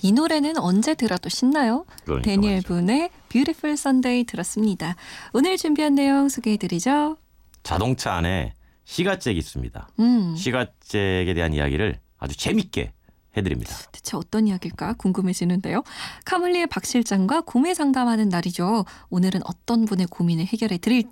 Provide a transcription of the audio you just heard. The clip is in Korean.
이 노래는 언제 들어도 신나요? 그러니까 데니엘 말이죠. 분의 Beautiful Sunday 들었습니다. 오늘 준비한 내용 소개해드리죠. 자동차 안에 시가잭이 있습니다. 음. 시가잭에 대한 이야기를 아주 재밌게 해드립니다. 대체 어떤 이야기일까 궁금해지는데요. 카물리의 박 실장과 고민 상담하는 날이죠. 오늘은 어떤 분의 고민을 해결해 드릴지